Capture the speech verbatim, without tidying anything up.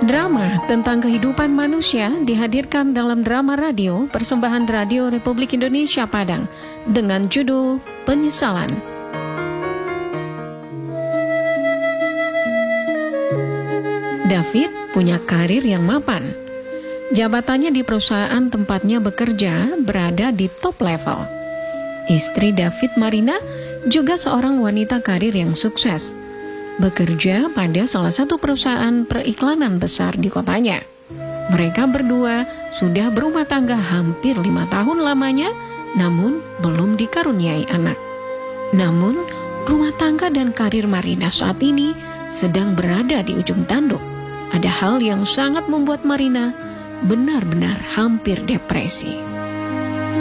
Drama tentang kehidupan manusia dihadirkan dalam drama radio persembahan Radio Republik Indonesia Padang dengan judul Penyesalan. David punya karir yang mapan. Jabatannya di perusahaan tempatnya bekerja berada di top level. Istri David, Marina, juga seorang wanita karir yang sukses. Bekerja pada salah satu perusahaan periklanan besar di kotanya. Mereka berdua sudah berumah tangga hampir lima tahun lamanya, namun belum dikaruniai anak. Namun, rumah tangga dan karir Marina saat ini sedang berada di ujung tanduk. Ada hal yang sangat membuat Marina benar-benar hampir depresi.